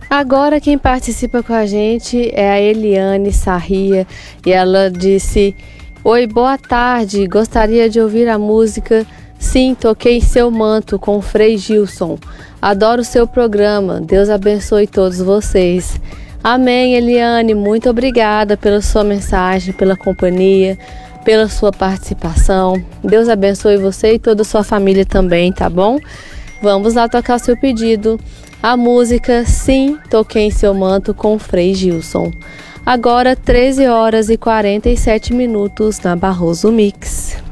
Agora quem participa com a gente é a Eliane Sarria e ela disse: Oi, boa tarde, gostaria de ouvir a música Sim, Toquei Seu Manto com Frei Gilson. Adoro o seu programa, Deus abençoe todos vocês. Amém, Eliane, muito obrigada pela sua mensagem, pela companhia, pela sua participação. Deus abençoe você e toda a sua família também, tá bom? Vamos lá tocar o seu pedido. A música Sim, Toquei em Seu Manto com Frei Gilson. Agora 13 horas e 47 minutos na Barroso Mix.